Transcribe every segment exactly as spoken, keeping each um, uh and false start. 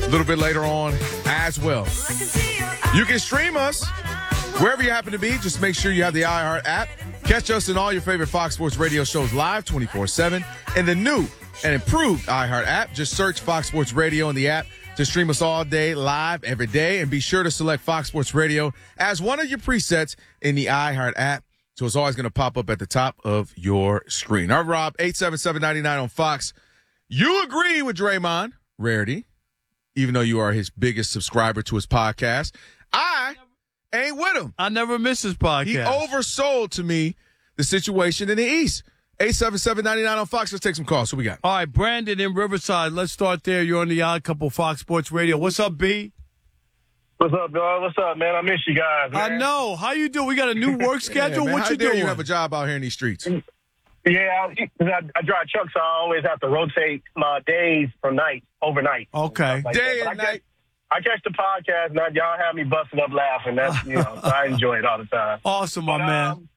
little bit later on as well. You can stream us wherever you happen to be. Just make sure you have the iHeart app. Catch us in all your favorite Fox Sports Radio shows live twenty-four seven. And the new and improved iHeart app. Just search Fox Sports Radio in the app to stream us all day, live, every day. And be sure to select Fox Sports Radio as one of your presets in the iHeart app. So it's always going to pop up at the top of your screen. All right, Rob, eight seven seven nine nine on Fox. You agree with Draymond, Rarity, even though you are his biggest subscriber to his podcast. I ain't with him. I never miss his podcast. He oversold to me the situation in the East. eight seven seven nine nine on Fox. Let's take some calls. What we got? All right, Brandon in Riverside. Let's start there. You're on the Odd Couple Fox Sports Radio. What's up, B? What's up, dog? What's up, man? I miss you guys, man. I know. How you doing? We got a new work schedule. Yeah, man, what how you dare doing? You have a job out here in these streets. Yeah, I, I, I drive trucks, so I always have to rotate my days from night, overnight. Okay. Like Day that. and I night. Catch, I catch the podcast, and y'all have me busting up laughing. That's, you know, so I enjoy it all the time. Awesome, my but, man. Um,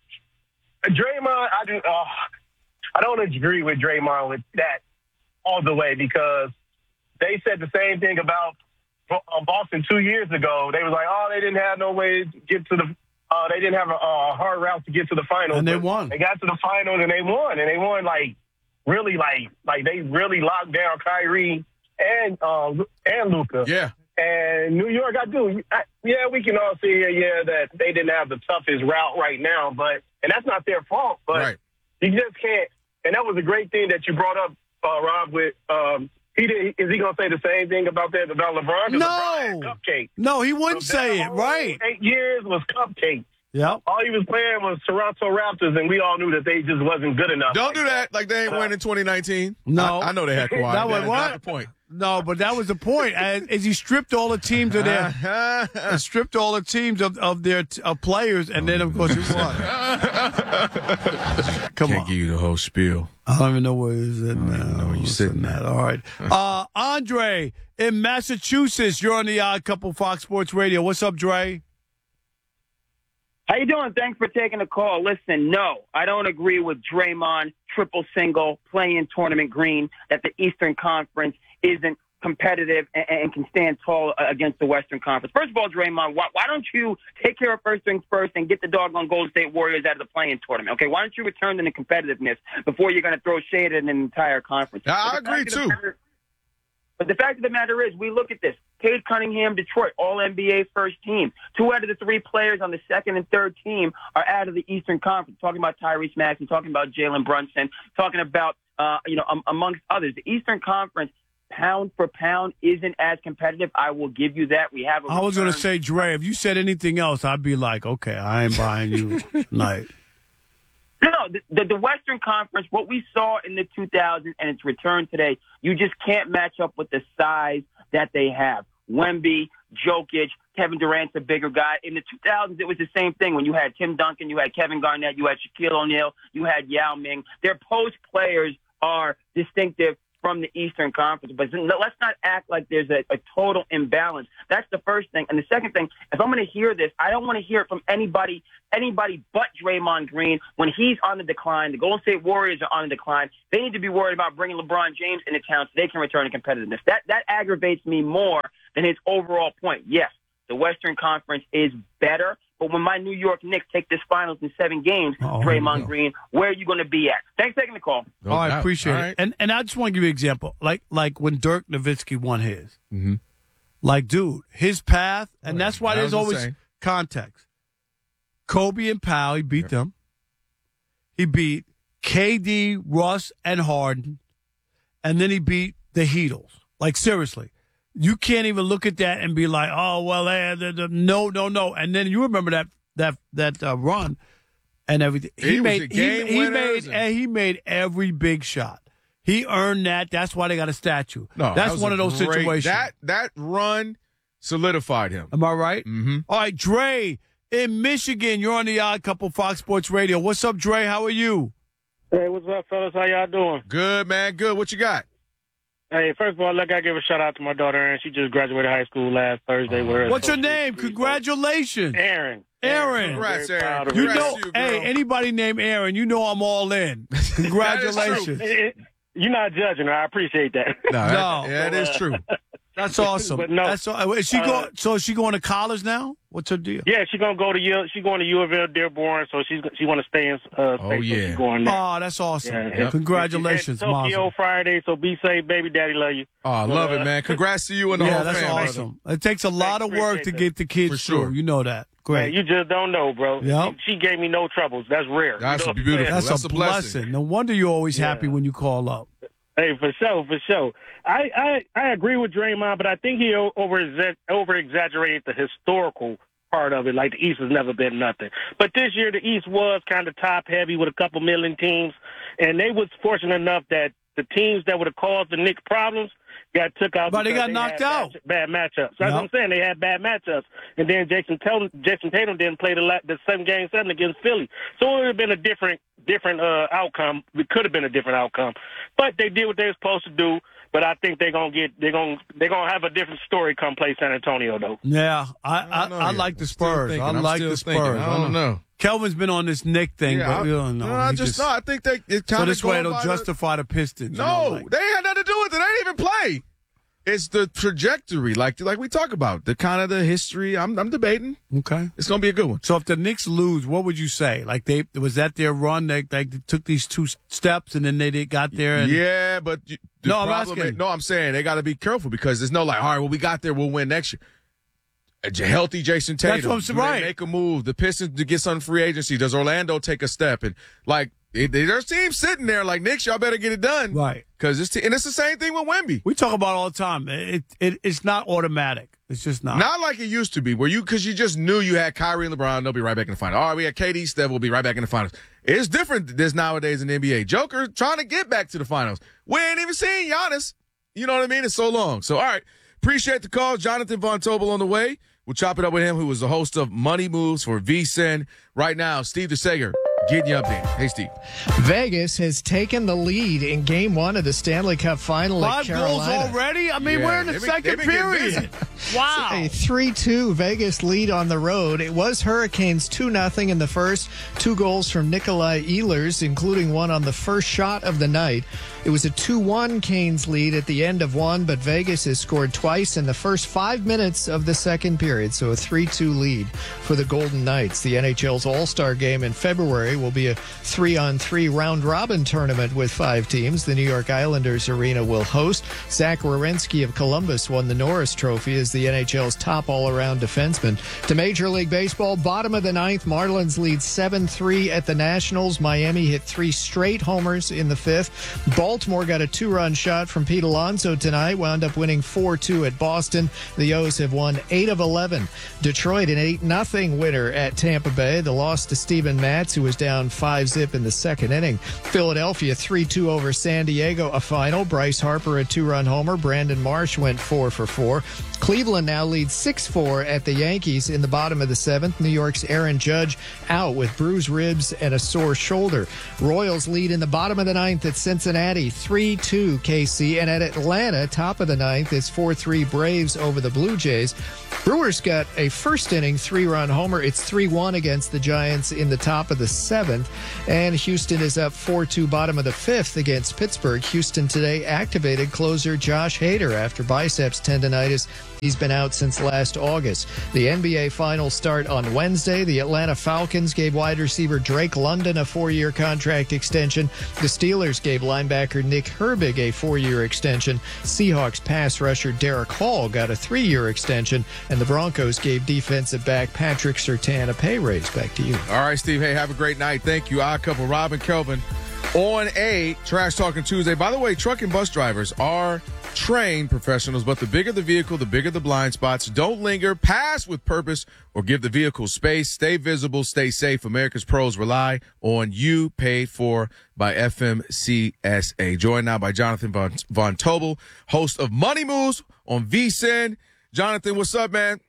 Draymond, I do. Uh, I don't agree with Draymond with that all the way because they said the same thing about uh, Boston two years ago. They was like, oh, they didn't have no way to get to the. Uh, they didn't have a, a hard route to get to the finals, And they won. They got to the finals and they won, and they won like really like like they really locked down Kyrie and um, and Luka. Yeah. And New York, I do. I, yeah, we can all see here, yeah, that they didn't have the toughest route right now, but and that's not their fault. But Right. you just can't. And that was a great thing that you brought up, uh, Rob. With um, he did. Is he gonna say the same thing about that about LeBron? 'Cause No. LeBron had cupcake. No, he wouldn't So say that it. whole Right. Eight years was cupcake. Yep. All he was playing was Toronto Raptors, and we all knew that they just wasn't good enough. Don't do that like they ain't win in twenty nineteen. No. I, I know they had Kawhi. That was That's what? not the point. No, but that was the point. And as he stripped all the teams of their, he stripped all the teams of, of their t- of players, and then of course he won. Come Can't on. give you the whole spiel. I don't even know where he's at now. know where you're What's sitting in at. that? All right. Uh, Andre in Massachusetts, you're on the Odd Couple Fox Sports Radio. What's up, Dre? How you doing? Thanks for taking the call. Listen, no, I don't agree with Draymond, triple single, playing tournament green, that the Eastern Conference isn't competitive and, and can stand tall against the Western Conference. First of all, Draymond, why, why don't you take care of first things first and get the doggone Golden State Warriors out of the playing tournament? Okay, why don't you return to the competitiveness before you're going to throw shade at an entire conference? I But the agree, fact of the too. matter- But the fact of the matter is, we look at this. Cade Cunningham, Detroit, all N B A first team. Two out of the three players on the second and third team are out of the Eastern Conference. Talking about Tyrese Maxey, talking about Jalen Brunson, talking about, uh, you know, um, amongst others. The Eastern Conference, pound for pound, isn't as competitive. I will give you that. We have a I was going to return- say, Dre, if you said anything else, I'd be like, okay, I ain't buying you tonight. No, no, the, the, the Western Conference, what we saw in the two thousands and its return today, you just can't match up with the size that they have. Wemby, Jokic, Kevin Durant's a bigger guy. In the two thousands, it was the same thing. When you had Tim Duncan, you had Kevin Garnett, you had Shaquille O'Neal, you had Yao Ming. Their post players are distinctive from the Eastern Conference. But let's not act like there's a, a total imbalance. That's the first thing. And the second thing, if I'm going to hear this, I don't want to hear it from anybody anybody but Draymond Green when he's on the decline. The Golden State Warriors are on the decline. They need to be worried about bringing LeBron James into town so they can return to competitiveness. That, that aggravates me more than his overall point. Yes, the Western Conference is better, but when my New York Knicks take this finals in seven games, Oh, Draymond no. Green, where are you going to be at? Thanks for taking the call. No oh, I doubt. appreciate All it. right. And and I just want to give you an example. Like like when Dirk Nowitzki won his. Mm-hmm. Like, dude, his path, and Right. that's why That there's was always insane. context. Kobe and Powell, he beat Yep. them. He beat K D, Russ, and Harden. And then he beat the Heatles. Like, seriously. You can't even look at that and be like, oh, well, eh, the, the, no, no, no. And then you remember that that that uh, run and everything. He, He was made the game he, he winners made and- and he made every big shot. He earned that. That's why they got a statue. No, that that's was one a of those great- situations. That that run solidified him. Am I right? Mm-hmm. All right, Dre in Michigan. You're on the Odd Couple Fox Sports Radio. What's up, Dre? How are you? Hey, what's up, fellas? How y'all doing? Good, man. Good. What you got? Hey, first of all, I gotta give a shout out to my daughter, Erin. She just graduated high school last Thursday with her. What's your name? Congratulations. Aaron. Aaron. Congrats, Very Aaron. proud of You her. Congrats know, to you, girl. hey, anybody named Aaron, you know I'm all in. Congratulations. It- it- You're not judging her. I appreciate that. No, that- No. yeah, it is true. That's awesome. But no, That's is she uh, going? So is she going to college now? What's her deal? Yeah, she's gonna go to U. She's going to U of L Dearborn, so she's she want to stay in. Uh, Oh, state, so yeah. she's going there. Oh, that's awesome. Yeah, Yep. Congratulations, It's Tokyo Mazel. Friday, so be safe, baby. Daddy love you. Oh, I love it, Uh, man. Congrats to you and the Yeah, whole that's family. awesome. It takes a lot of work to appreciate get the kids For sure. through. You know that. Man, Great. you just don't know, bro. Yep. She gave me no troubles. That's rare. That's You know what I'm beautiful. saying? That's, That's a, a blessing. blessing. No wonder you're always Yeah. happy when you call up. Hey, for sure, for sure. I, I, I agree with Draymond, but I think he over over exaggerated the historical part of it. Like the East has never been nothing. But this year the East was kind of top heavy with a couple million teams, and they was fortunate enough that the teams that would have caused the Knicks problems got took out. But they because got knocked had out. Bad, bad matchups. That's Yep. what I'm saying. They had bad matchups, and then Jason Tatum, Jason Tatum didn't play the la- the seven game seven against Philly, so it would have been a different different uh, outcome. It could have been a different outcome, but they did what they were supposed to do. But I think they're gonna get they're gonna they're gonna have a different story come play San Antonio though. Yeah, I I, don't know I yet. like the I'm still Spurs. thinking. I I'm like still the thinking. Spurs. I don't know. Kelvin's been on this Nick thing, Yeah, but we don't know. No, I He just, no, I think they it so kind this of way it'll justify the Pistons. you know, No, like- they had nothing to do with it. They didn't even play. It's the trajectory, like like we talk about, the kind of the history. I'm I'm debating. okay. It's gonna be a good one. So if the Knicks lose, what would you say? Like they was that their run? They, they took these two steps and then they, they got there. And, Yeah, but you, the No, I'm problem asking. is- no, I'm saying they got to be careful because there's no like, all right, well, we got there, we'll win next year. A healthy Jason Tatum. That's what I'm saying, Do they right. Make a move. The Pistons to get some free agency. Does Orlando take a step? And like, it, there's teams sitting there like, Knicks, y'all better get it done. Right. Because it's, t- and it's the same thing with Wemby. We talk about it all the time. It, it it's not automatic. It's just not. Not like it used to be, where you, because you just knew you had Kyrie and LeBron, they'll be right back in the finals. All right, we had K D, Steph, we'll be right back in the finals. It's different this nowadays in the N B A. Joker trying to get back to the finals. We ain't even seen Giannis. You know what I mean? It's so long. So, all right. Appreciate the call. Jonathan Von Tobel on the way. We'll chop it up with him, who was the host of Money Moves for V S I N. Right now, Steve DeSager getting you updated. Hey, Steve. Vegas has taken the lead in Game One of the Stanley Cup Final at Five goals Carolina. already? I mean, Yeah, we're in the they've been- second they've been getting period. Wow. A three two Vegas lead on the road. It was Hurricanes two nothing in the first. Two goals from Nikolai Ehlers, including one on the first shot of the night. It was a two one Canes lead at the end of one, but Vegas has scored twice in the first five minutes of the second period, so a three two lead for the Golden Knights. The N H L's All-Star Game in February will be a three on three round-robin tournament with five teams. The New York Islanders arena will host. Zach Werenski of Columbus won the Norris Trophy as the N H L's top all-around defenseman. To Major League Baseball, bottom of the ninth, Marlins lead seven three at the Nationals. Miami hit three straight homers in the fifth. Baltimore got a two-run shot from Pete Alonso tonight, wound up winning four two at Boston. The O's have won eight of eleven. Detroit an eight nothing winner at Tampa Bay. The loss to Steven Matz, who was down five zip in the second inning. Philadelphia three two over San Diego, a final. Bryce Harper a two-run homer. Brandon Marsh went four for four. Cleveland now leads six four at the Yankees in the bottom of the seventh. New York's Aaron Judge out with bruised ribs and a sore shoulder. Royals lead in the bottom of the ninth at Cincinnati, three two K C. And at Atlanta, top of the ninth, it's four three Braves over the Blue Jays. Brewers got a first inning three-run homer. It's three one against the Giants in the top of the seventh. And Houston is up four two bottom of the fifth against Pittsburgh. Houston today activated closer Josh Hader after biceps tendonitis. He's been out since last August. The N B A Finals start on Wednesday. The Atlanta Falcons gave wide receiver Drake London a four-year contract extension. The Steelers gave linebacker Nick Herbig a four-year extension. Seahawks pass rusher Derek Hall got a three-year extension. And the Broncos gave defensive back Patrick Surtain a pay raise. Back to you. All right, Steve. Hey, have a great night. Thank you. Odd Couple, Rob and Kelvin on a Trash Talking Tuesday. By the way, truck and bus drivers are trained professionals, but the bigger the vehicle, the bigger the blind spots. Don't linger, pass with purpose, or give the vehicle space. Stay visible, stay safe. America's pros rely on you, paid for by F M C S A. Joined now by Jonathan Von, Von Tobel, host of Money Moves on V S I N. Jonathan, what's up, man?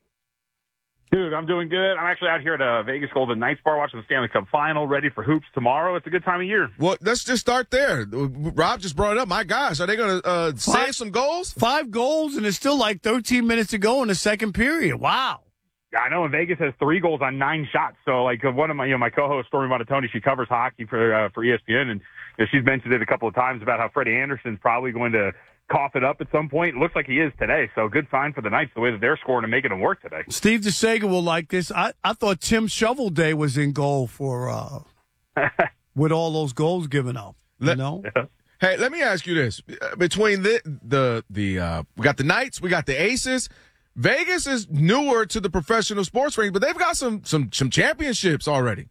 Dude, I'm doing good. I'm actually out here at uh, Vegas Golden Knights bar watching the Stanley Cup Final, ready for hoops tomorrow. It's a good time of year. Well, let's just start there. Rob just brought it up. My gosh, are they going to uh, save some goals? Five goals, and it's still like thirteen minutes to go in the second period. Wow. Yeah, I know. And Vegas has three goals on nine shots. So, like, uh, one of my, you know, my co-host Stormy Montatoni, she covers hockey for uh, for E S P N, and you know, she's mentioned it a couple of times about how Freddie Anderson's probably going to cough it up at some point. It looks like he is today, so good sign for the Knights, the way that they're scoring and making them work today. Steve DeSager will like this. I, I thought Tim Shovelday was in goal for uh, with all those goals given up. You Let, know? Hey, let me ask you this. Between the, the, the uh, we got the Knights, we got the Aces. Vegas is newer to the professional sports ring, but they've got some some some championships already.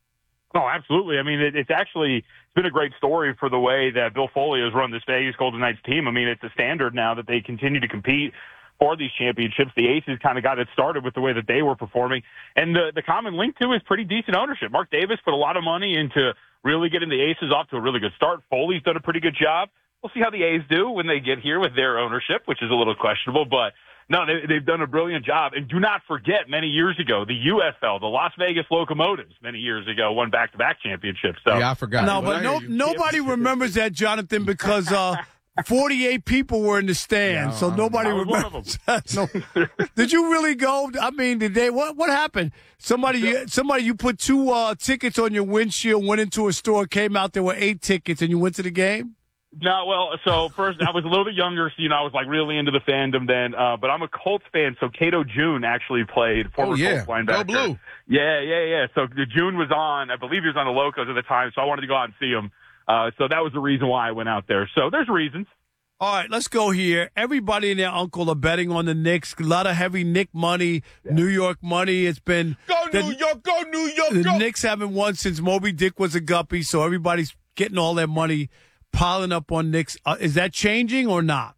Oh, absolutely. I mean, it, it's actually it's been a great story for the way that Bill Foley has run this Vegas Golden Knights team. I mean, it's a standard now that they continue to compete for these championships. The Aces kind of got it started with the way that they were performing. And the, the common link, too, is pretty decent ownership. Mark Davis put a lot of money into really getting the Aces off to a really good start. Foley's done a pretty good job. We'll see how the A's do when they get here with their ownership, which is a little questionable, but no, they, they've done a brilliant job. And do not forget, many years ago, the U S L, the Las Vegas Locomotives, many years ago, won back-to-back championships. So yeah, I forgot. No, Well, but no, nobody remembers that, Jonathan, because uh, forty-eight people were in the stand, Yeah, so I nobody I was one of remembers that. No. Did you really go? I mean, did they? What what happened? Somebody, you, somebody, you put two uh, tickets on your windshield, went into a store, came out, there were eight tickets, and you went to the game? No, well, so first, I was a little bit younger, so, you know, I was, like, really into the fandom then. Uh, but I'm a Colts fan, so Cato June actually played, former Oh, yeah. Colts linebacker. Go Blue. Yeah, yeah, yeah. So the June was on. I believe he was on the Locos at the time, so I wanted to go out and see him. Uh, so that was the reason why I went out there. So there's reasons. All right, let's go here. Everybody and their uncle are betting on the Knicks. A lot of heavy Knick money, yeah. New York money. It's been Go the, New York, go New York, The go. Knicks haven't won since Moby Dick was a guppy, so everybody's getting all their money piling up on Knicks. Uh, is that changing or not?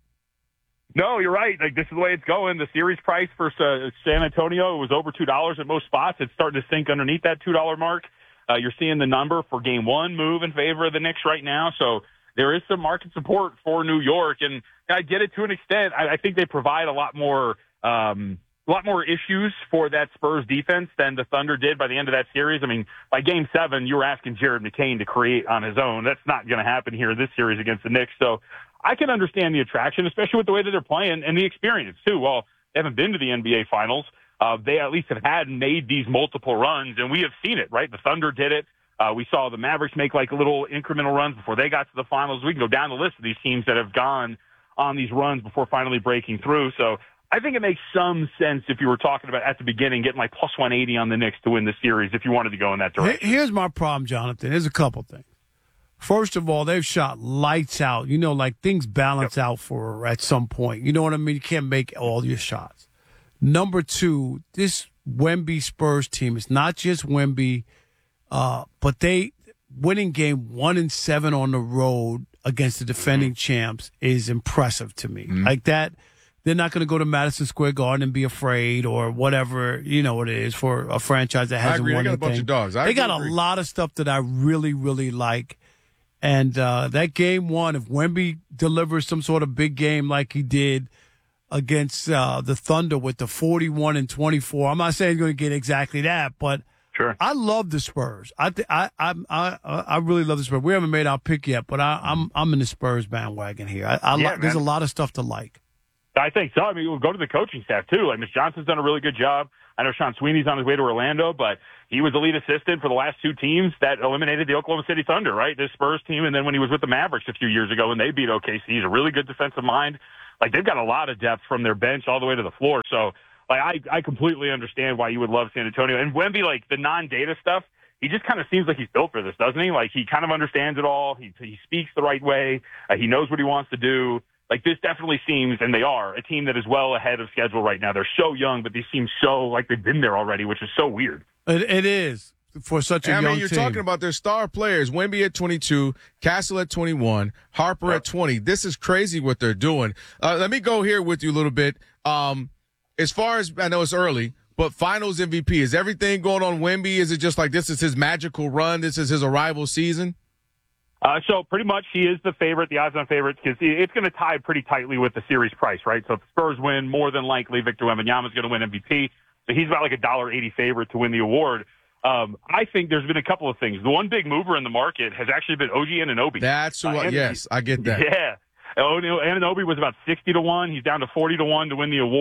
No, you're right. Like, this is the way it's going. The series price for uh, San Antonio was over two dollars at most spots. It's starting to sink underneath that two dollar mark. Uh, you're seeing the number for game one move in favor of the Knicks right now. So there is some market support for New York. And I get it to an extent. I, I think they provide a lot more um, a lot more issues for that Spurs defense than the Thunder did by the end of that series. I mean, by game seven, you were asking Jared McCain to create on his own. That's not going to happen here this series against the Knicks. So I can understand the attraction, especially with the way that they're playing and the experience, too. Well, they haven't been to the N B A Finals. Uh, they at least have had made these multiple runs, and we have seen it, right? The Thunder did it. Uh, we saw the Mavericks make like little incremental runs before they got to the finals. We can go down the list of these teams that have gone on these runs before finally breaking through. So I think it makes some sense if you were talking about at the beginning getting like plus one eighty on the Knicks to win the series if you wanted to go in that direction. Here's my problem, Jonathan. There's a couple things. First of all, they've shot lights out. You know, like things balance yep. out for at some point. You know what I mean? You can't make all your shots. Number two, this Wemby Spurs team is not just Wemby, uh, but they winning game one and seven on the road against the defending mm-hmm. champs is impressive to me. Mm-hmm. Like that. They're not going to go to Madison Square Garden and be afraid or whatever, you know what it is for a franchise that hasn't won anything. They got a bunch of dogs. I they got agree. a lot of stuff that I really, really like. And uh, that game one, if Wemby delivers some sort of big game like he did against uh, the Thunder with the forty-one and twenty-four, I'm not saying he's going to get exactly that, but sure. I love the Spurs. I, th- I, I, I, I really love the Spurs. We haven't made our pick yet, but I, I'm, I'm in the Spurs bandwagon here. I, I yeah, li- there's a lot of stuff to like. I think so. I mean, we'll go to the coaching staff, too. Like, Miz Johnson's done a really good job. I know Sean Sweeney's on his way to Orlando, but he was the lead assistant for the last two teams that eliminated the Oklahoma City Thunder, right? This Spurs team, and then when he was with the Mavericks a few years ago when they beat O K C, he's a really good defensive mind. Like, they've got a lot of depth from their bench all the way to the floor. So, like, I, I completely understand why you would love San Antonio. And Wemby, like, the non-data stuff, he just kind of seems like he's built for this, doesn't he? Like, he kind of understands it all. He, he speaks the right way. Uh, he knows what he wants to do. Like, this definitely seems, and they are, a team that is well ahead of schedule right now. They're so young, but they seem so like they've been there already, which is so weird. It, it is for such a I young mean, you're team. talking about their star players, Wemby at twenty-two, Castle at twenty-one, Harper yep. at twenty. This is crazy what they're doing. Uh, let me go here with you a little bit. Um, as far as, I know it's early, but finals M V P, is everything going on Wemby? Is it just like this is his magical run? This is his arrival season? Uh, so pretty much he is the favorite, the odds-on favorite, because it's going to tie pretty tightly with the series price, right? So if the Spurs win, more than likely Victor Wembanyama is going to win M V P. So he's about like a one dollar eighty favorite to win the award. Um, I think there's been a couple of things. The one big mover in the market has actually been O G Anunoby. That's who. Uh, yes, I get that. Yeah, Anunoby was about sixty to one. He's down to forty to one to win the award.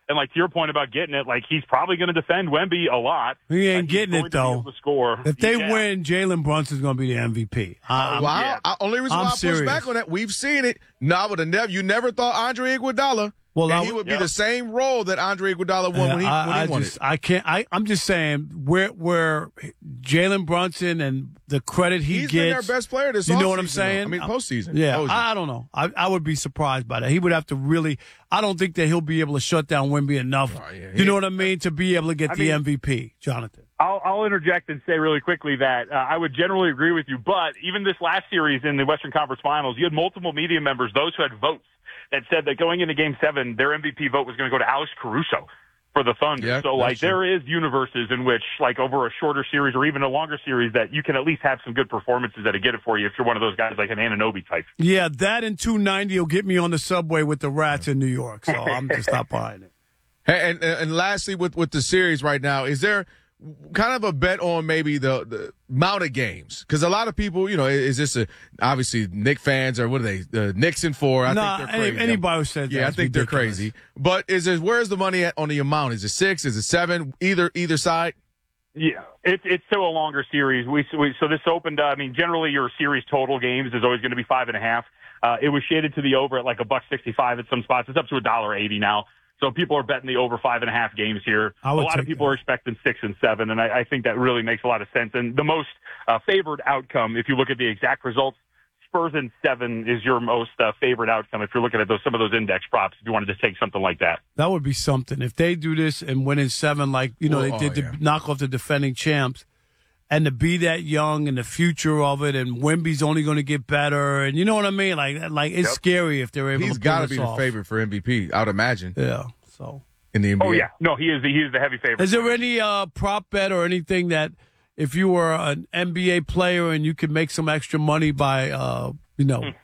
And, like, to your point about getting it, like, he's probably going to defend Wemby a lot. He ain't like, getting it, though. Score. If they yeah. win, Jalen Brunson's going to be the M V P. Um, well, yeah. I, I, only reason I'm why I push serious. back on that, we've seen it. No, I would have never. You never thought Andre Iguodala. Well, and I, he would yeah. be the same role that Andre Iguodala won Yeah, when he, I, when he I won just, it. I can't. I, I'm just saying where where Jalen Brunson and the credit he He's gets. been their best player this You know what I'm offseason, saying? though. I mean, postseason. Yeah, Postseason. I, I don't know. I, I would be surprised by that. He would have to really. I don't think that he'll be able to shut down Wemby enough. Oh, yeah, you know what I mean? To be able to get I the mean, M V P, Jonathan. I'll, I'll interject and say really quickly that uh, I would generally agree with you, but even this last series in the Western Conference Finals, you had multiple media members, those who had votes, that said that going into Game seven, their M V P vote was going to go to Alex Caruso for the Thunder. Yeah, so, like, there is universes in which, like, over a shorter series or even a longer series that you can at least have some good performances that'll get it for you if you're one of those guys like an Anunoby type. Yeah, that and two ninety will get me on the subway with the Rats in New York. So I'm just not buying it. Hey, and, and lastly, with, with the series right now, is there kind of a bet on maybe the, the amount of games? Because a lot of people, you know, is this a, obviously Knick fans or what are they, uh, Knicks in four? I Nah, think they're crazy. any, anybody who says yeah, that I is think ridiculous. they're crazy. But is it, where's the money at on the amount? Is it six? Is it seven? Either either side? Yeah, it's it's still a longer series. We, we so this opened. Uh, I mean, generally your series total games is always going to be five and a half. Uh, it was shaded to the over at like a buck sixty-five at some spots. It's up to a dollar eighty now. So people are betting the over five and a half games here. I A would lot of take people that. are expecting six and seven, and I, I think that really makes a lot of sense. And the most uh, favored outcome, if you look at the exact results, Spurs in seven is your most uh, favorite outcome. If you're looking at those some of those index props, if you wanted to take something like that. That would be something. If they do this and win in seven, like, you know, Well, they did oh, to yeah. knock off the defending champs, and to be that young and the future of it, and Wemby's only going to get better, and you know what I mean? Like, like it's Yep. scary if they're able He's to got pull to this be the off. favorite for M V P, I would imagine, Yeah, so. in the N B A. Oh yeah, no, he is the, he is the heavy favorite. Is there any uh, prop bet or anything that if you were an N B A player and you could make some extra money by, uh, you know, Hmm.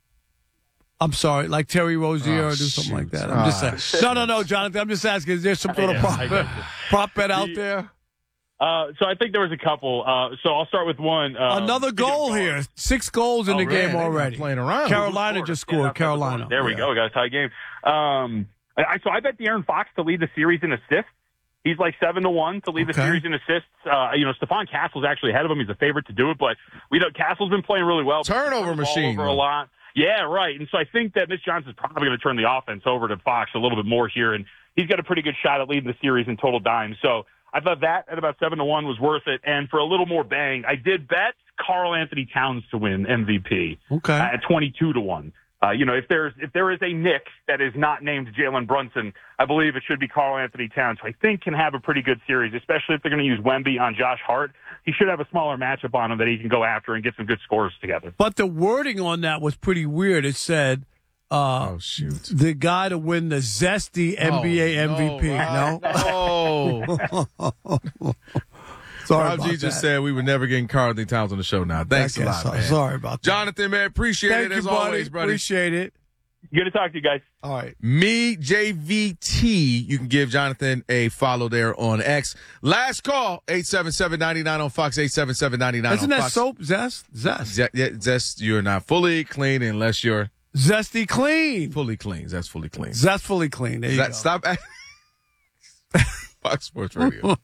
I'm sorry, like Terry Rozier Oh, or do something like shoot. that? I'm just Ah, saying. No, no, no, Jonathan. I'm just asking. Is there some sort of Yeah, prop, I bet, got you. prop bet out The- there? Uh, so I think there was a couple. Uh, so I'll start with one. Uh, Another speaking of goal goals- here. Six goals in Oh, the man, game they're not already. playing around. Carolina Who just scored? Yeah, scored. that's what Carolina. scored. There we Yeah. go. We got a tie game. Um, I, so I bet De'Aaron Fox to lead the series in assists. He's like seven to one to lead Okay. the series in assists. Uh, you know, Stephon Castle's actually ahead of him. He's a favorite to do it, but we know Castle's been playing really well. Turnover Turns the ball machine, over a though. lot. Yeah, right. And so I think that Mitch Johnson's probably going to turn the offense over to Fox a little bit more here, and he's got a pretty good shot at leading the series in total dimes. So I thought that at about seven to one was worth it. And for a little more bang, I did bet Karl Anthony Towns to win M V P Okay. uh, at twenty-two to one. Uh, you know, if there's if there is a Knick that is not named Jalen Brunson, I believe it should be Karl Anthony Towns, who I think can have a pretty good series, especially if they're going to use Wemby on Josh Hart. He should have a smaller matchup on him that he can go after and get some good scores together. But the wording on that was pretty weird. It said uh, Oh, shoot. the guy to win the zesty N B A Oh, M V P. no, No? Oh. Sorry Rob about G just that. said we were never getting Karl Anthony Towns on the show now. Thanks I a guess lot, so. man. Sorry about that. Jonathan, man, appreciate Thank it you, as buddy. always, buddy. Appreciate it. Good to talk to you guys. All right. Me, J V T. You can give Jonathan a follow there on X. Last call, eight seven seven, nine nine on Fox, eight seven seven, nine nine Isn't on that Fox. soap? Zest? Zest. Z- yeah, Zest, you're not fully clean unless you're Zesty clean. fully clean. That's fully clean. Zestfully clean. There you That, go. stop at Fox Sports Radio.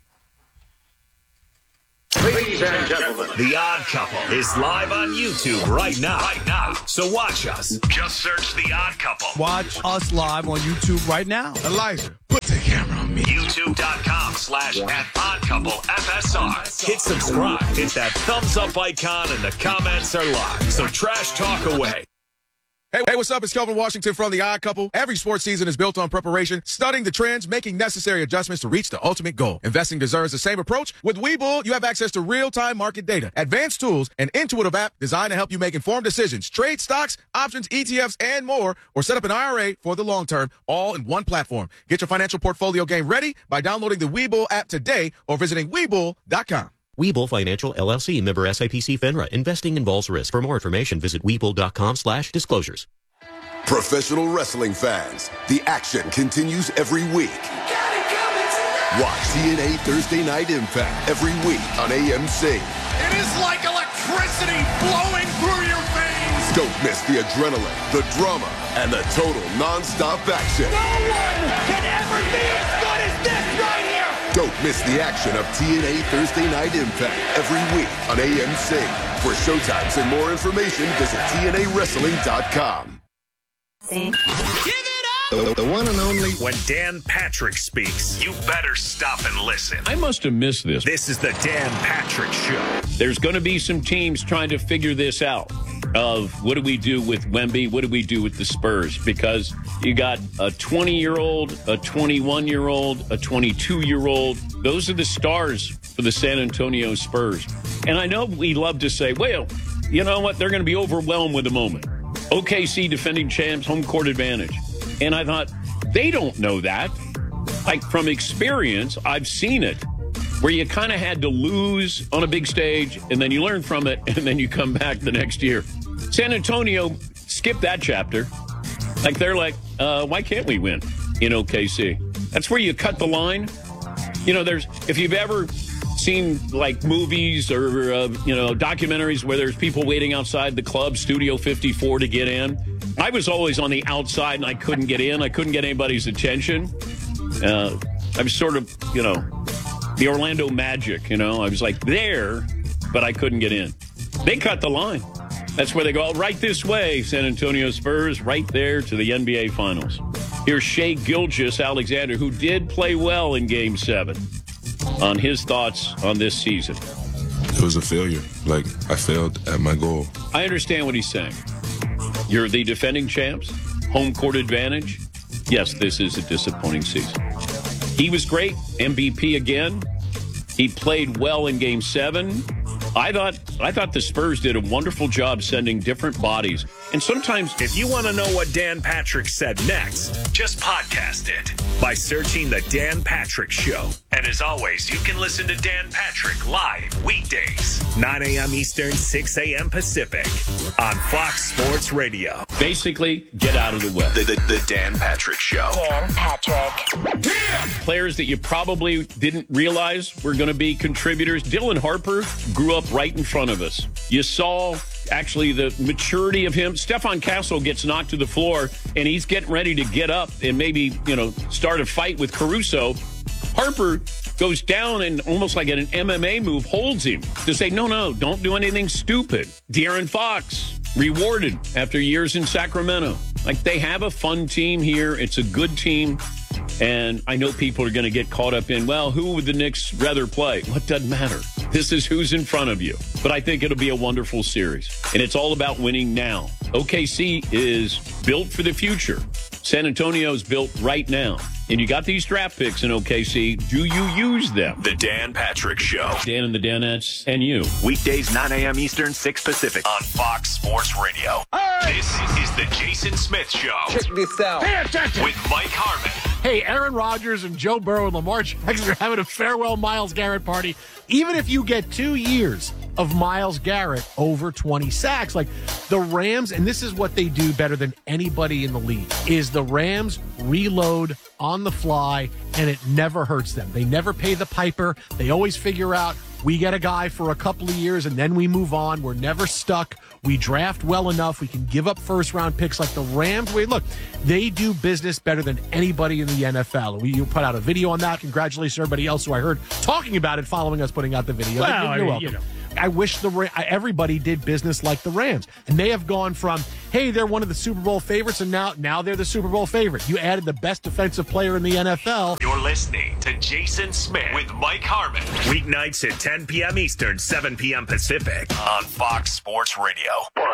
Ladies and gentlemen, The Odd Couple is live on YouTube right now. Right now. So watch us. Just search The Odd Couple. Watch us live on YouTube right now. Elijah, put the camera on me. YouTube.com slash at Odd Couple F S R. Hit subscribe. Hit that thumbs up icon and the comments are live. So trash talk away. Hey, hey, what's up? It's Kelvin Washington from The Odd Couple. Every sports season is built on preparation, studying the trends, making necessary adjustments to reach the ultimate goal. Investing deserves the same approach. With Webull, you have access to real-time market data, advanced tools, an intuitive app designed to help you make informed decisions, trade stocks, options, E T Fs, and more, or set up an I R A for the long term, all in one platform. Get your financial portfolio game ready by downloading the Webull app today or visiting Webull dot com. Webull Financial, L L C, member S I P C FINRA. Investing involves risk. For more information, visit Webull.com slash disclosures. Professional wrestling fans, the action continues every week. Watch T N A Thursday Night Impact every week on A M C. It is like electricity flowing through your veins. Don't miss the adrenaline, the drama, and the total non-stop action. No one can ever miss the action of T N A Thursday Night Impact every week on A M C. For showtimes and more information, visit T N A wrestling dot com. See? The, the one and only. When Dan Patrick speaks, you better stop and listen. I must have missed this. This is the Dan Patrick Show. There's going to be some teams trying to figure this out of what do we do with Wemby? What do we do with the Spurs? Because you got a twenty-year-old, a twenty-one-year-old, a twenty-two-year-old. Those are the stars for the San Antonio Spurs. And I know we love to say, well, you know what? They're going to be overwhelmed with the moment. O K C defending champs, home court advantage. And I thought, they don't know that. Like, from experience, I've seen it, where you kind of had to lose on a big stage, and then you learn from it, and then you come back the next year. San Antonio skipped that chapter. Like, they're like, uh, why can't we win in O K C? That's where you cut the line. You know, there's, if you've ever seen, like, movies or, uh, you know, documentaries where there's people waiting outside the club, Studio fifty-four, to get in. I was always on the outside, and I couldn't get in. I couldn't get anybody's attention. Uh, I was sort of, you know, the Orlando Magic, you know. I was, like, there, but I couldn't get in. They cut the line. That's where they go, right this way, San Antonio Spurs, right there to the N B A Finals. Here's Shai Gilgeous-Alexander, who did play well in Game seven, on his thoughts on this season. It was a failure. Like, I failed at my goal. I understand what he's saying. You're the defending champs, home court advantage. Yes, this is a disappointing season. He was great, M V P again. He played well in Game seven. I thought I thought the Spurs did a wonderful job sending different bodies. And sometimes, if you want to know what Dan Patrick said next, just podcast it by searching The Dan Patrick Show. And as always, you can listen to Dan Patrick live weekdays, nine a.m. Eastern, six a.m. Pacific on Fox Sports Radio. Basically, get out of the way. The, the, the Dan Patrick Show. Dan Patrick. Yeah. Players that you probably didn't realize were going to be contributors. Dylan Harper grew up right in front of us. You saw actually the maturity of him. Stefan Castle gets knocked to the floor, and he's getting ready to get up and maybe, you know, start a fight with Caruso. Harper goes down and almost like an M M A move holds him to say, no, no, don't do anything stupid. De'Aaron Fox rewarded after years in Sacramento. Like, they have a fun team here. It's a good team. And I know people are going to get caught up in, well, who would the Knicks rather play? What doesn't matter? This is who's in front of you. But I think it'll be a wonderful series. And it's all about winning now. O K C is built for the future. San Antonio's built right now. And you got these draft picks in O K C. Do you use them? The Dan Patrick Show. Dan and the Danettes and you. Weekdays, nine a.m. Eastern, six Pacific on Fox Sports Radio. Hey! This is the Jason Smith Show. Check this out. Pay attention. With Mike Harmon. Hey, Aaron Rodgers and Joe Burrow and Lamar Jackson are having a farewell Myles Garrett party. Even if you get two years of Myles Garrett over twenty sacks, like the Rams, and this is what they do better than anybody in the league, is the Rams reload on the fly, and it never hurts them. They never pay the piper. They always figure out, we get a guy for a couple of years, and then we move on. We're never stuck. We draft well enough. We can give up first-round picks like the Rams. Wait, look, they do business better than anybody in the N F L. We you put out a video on that. Congratulations to everybody else who I heard talking about it following us putting out the video. Well, You're I mean, welcome. you know. I wish the everybody did business like the Rams, and they have gone from, hey, they're one of the Super Bowl favorites, and now now they're the Super Bowl favorite. You added the best defensive player in the N F L. You're listening to Jason Smith with Mike Harmon. Weeknights at ten p.m. Eastern, seven p.m. Pacific on Fox Sports Radio.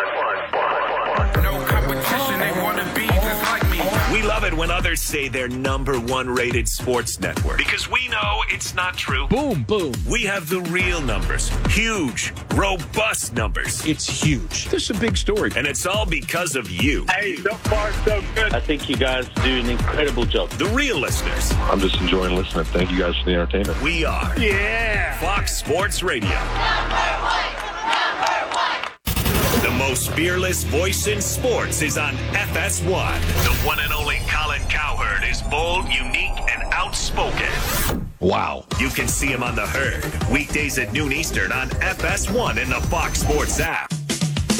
No competition, they want to be just like me. We love it when others say they're number one rated sports network, because we know it's not true. Boom, boom. We have the real numbers. Huge, robust numbers. It's huge. This is a big story. And it's all because of you. Hey, so far so good. I think you guys do an incredible job. The real listeners. I'm just enjoying listening. Thank you guys for the entertainment. We are. Yeah. Fox Sports Radio. Number one. Number one. The most fearless voice in sports is on F S one. The one and only Colin Cowherd is bold, unique, and outspoken. Wow. You can see him on The Herd, weekdays at noon Eastern on F S one and the Fox Sports app.